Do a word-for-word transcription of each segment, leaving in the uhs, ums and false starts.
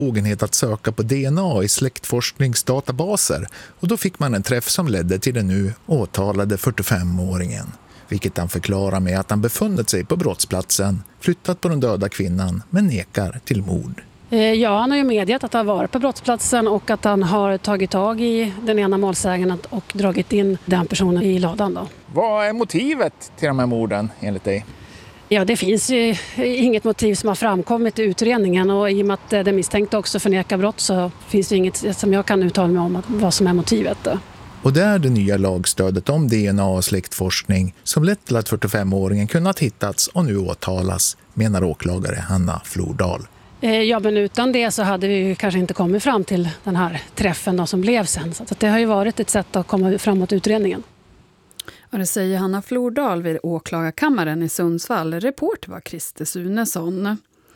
Ogenhet att söka på D N A i släktforskningsdatabaser och då fick man en träff som ledde till den nu åtalade fyrtiofemåringen. Vilket han förklarar med att han befunnit sig på brottsplatsen, flyttat på den döda kvinnan men nekar till mord. Ja, han har ju medgett att han har varit på brottsplatsen och att han har tagit tag i den ena målsägaren och dragit in den personen i ladan då. Vad är motivet till de här morden enligt dig? Ja, det finns ju inget motiv som har framkommit i utredningen och i och med att det misstänkte också förnekar brott så finns det inget som jag kan uttala mig om att, vad som är motivet då. Och det är det nya lagstödet om D N A och släktforskning som lett till att fyrtiofemåringen kunnat hittats och nu åtalas, menar åklagare Hanna Flordal. Ja, men utan det så hade vi kanske inte kommit fram till den här träffen då som blev sen. Så att det har ju varit ett sätt att komma framåt utredningen. Och det säger Hanna Flordal vid åklagarkammaren i Sundsvall. Reporter var Christer Sunesson.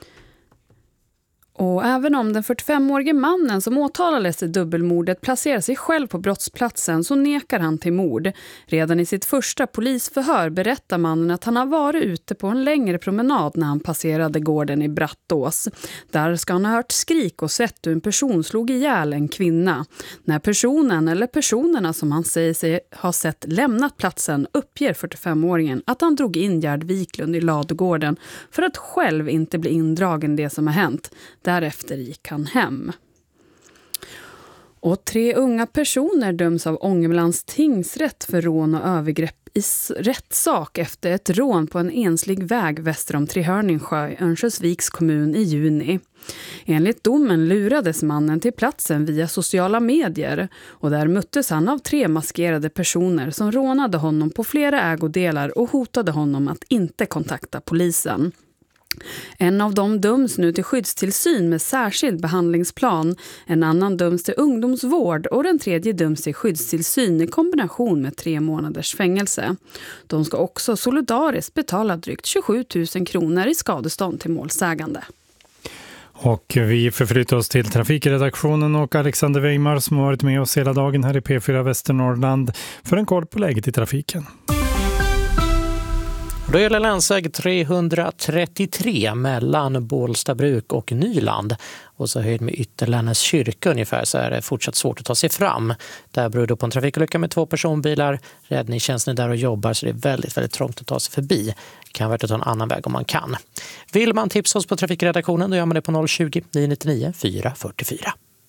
Och även om den fyrtiofemårige mannen som åtalades i dubbelmordet placerar sig själv på brottsplatsen så nekar han till mord. Redan i sitt första polisförhör berättar mannen att han har varit ute på en längre promenad när han passerade gården i Brattås. Där ska han ha hört skrik och sett hur en person slog ihjäl en kvinna. När personen eller personerna som han säger sig ha sett lämnat platsen uppger fyrtiofemåringen att han drog in Gerd Wiklund i ladugården för att själv inte bli indragen det som har hänt. Därefter gick han hem. Och tre unga personer döms av Ångermanlands tingsrätt för rån och övergrepp i rättssak efter ett rån på en enslig väg väster om Trehörningsjö i Örnsköldsviks kommun i juni. Enligt domen lurades mannen till platsen via sociala medier och där möttes han av tre maskerade personer som rånade honom på flera ägodelar och hotade honom att inte kontakta polisen. En av dem döms nu till skyddstillsyn med särskild behandlingsplan, en annan döms till ungdomsvård och den tredje döms till skyddstillsyn i kombination med tre månaders fängelse. De ska också solidariskt betala drygt tjugosju tusen kronor i skadestånd till målsägande. Och vi förflyttar oss till trafikredaktionen och Alexander Weimar som har varit med oss hela dagen här i P fyra Västernorrland för en koll på läget i trafiken. Då gäller länsväg trehundratrettiotre mellan Bålstabruk och Nyland. Och så höjd med Ytterlännes kyrka ungefär så är det fortsatt svårt att ta sig fram. Där beror det på en trafikolycka med två personbilar. Räddningstjänsten är där och jobbar så det är väldigt, väldigt trångt att ta sig förbi. Kan vara att ta en annan väg om man kan. Vill man tipsa oss på trafikredaktionen då gör man det på noll tjugo, nio nittionio, fyra fyrtiofyra.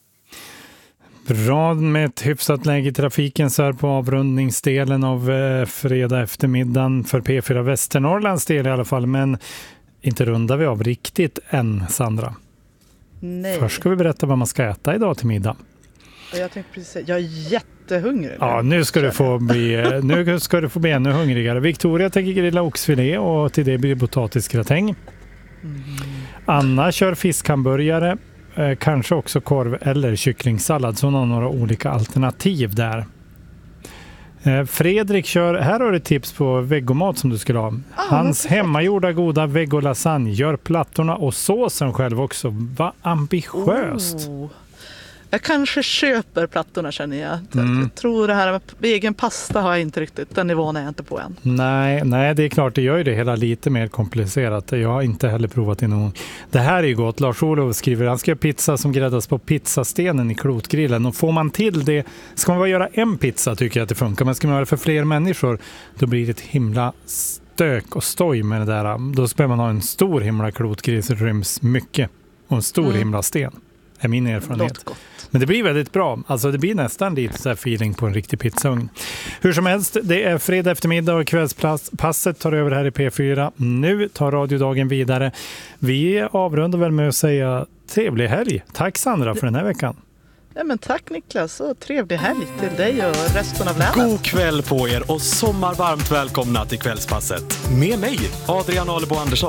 Bra med ett hyfsat läge i trafiken så här på avrundningsdelen av eh, fredag eftermiddagen för P fyra Västernorrlands del i alla fall. Men inte rundar vi av riktigt än, Sandra. Nej. Först ska vi berätta vad man ska äta idag till middag. Jag tänkte precis, jag är jättehungrig nu. Ja, nu ska du få bli, nu ska du få bli ännu hungrigare. Victoria tänker grilla oxfilé och till det blir potatisgratäng. Mm. Anna kör fiskhamburgare. Eh, kanske också korv eller kycklingsallad. Så hon har några olika alternativ där. Eh, Fredrik kör, här har du tips på vegomat som du skulle ha. Ah, Hans hemmagjorda goda vegolasagne. Gör plattorna och såsen själv också. Vad ambitiöst. Oh. Jag kanske köper plattorna känner jag. Mm. Jag tror det här med egen pasta har jag inte riktigt. Den nivån är jag inte på än. Nej, nej, det är klart det gör ju det hela lite mer komplicerat. Jag har inte heller provat det någon. Det här är ju gott. Lars-Olof skriver han ska göra pizza som gräddas på pizzastenen i klotgrillen. Och får man till det, ska man bara göra en pizza tycker jag att det funkar. Men ska man göra det för fler människor då blir det ett himla stök och stoj med det där. Då ska man ha en stor himla klotgrill så det ryms mycket. Och en stor mm. himla sten. Är min erfarenhet. Men det blir väldigt bra. Alltså det blir nästan lite så här feeling på en riktig pizzaugn. Hur som helst, det är fredag eftermiddag och kvällspasset tar över här i P fyra. Nu tar radiodagen vidare. Vi avrundar väl med att säga trevlig helg. Tack Sandra för den här veckan. Ja, men tack Niklas och trevlig helg till dig och resten av länet. God kväll på er och sommarvarmt välkomna till kvällspasset. Med mig, Adrian Alebo Andersson.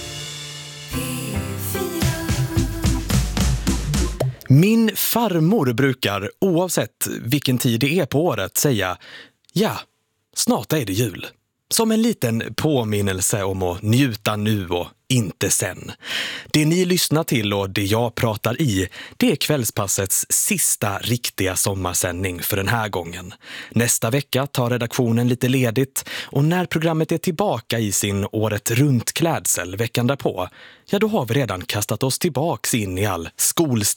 Min farmor brukar, oavsett vilken tid det är på året, säga ja, snart är det jul. Som en liten påminnelse om att njuta nu och inte sen. Det ni lyssnar till och det jag pratar i, det är Kvällspassets sista riktiga sommarsändning för den här gången. Nästa vecka tar redaktionen lite ledigt och när programmet är tillbaka i sin året runt klädsel veckan därpå, ja då har vi redan kastat oss tillbaks in i all skolstart.